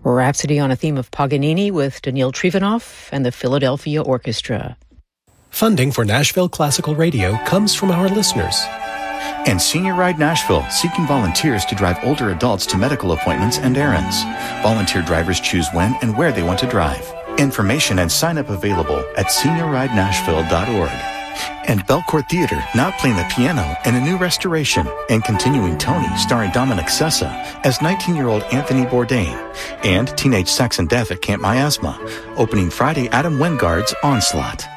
Rhapsody on a Theme of Paganini with Daniil Trifonov and the Philadelphia Orchestra. Funding for Nashville Classical Radio comes from our listeners. And Senior Ride Nashville, seeking volunteers to drive older adults to medical appointments and errands. Volunteer drivers choose when and where they want to drive. Information and sign-up available at seniorridenashville.org. And Belcourt Theater, now playing the piano in a new restoration, and Continuing Tony, starring Dominic Sessa as 19-year-old Anthony Bourdain, and Teenage Sex and Death at Camp Miasma, opening Friday Adam Wingard's Onslaught.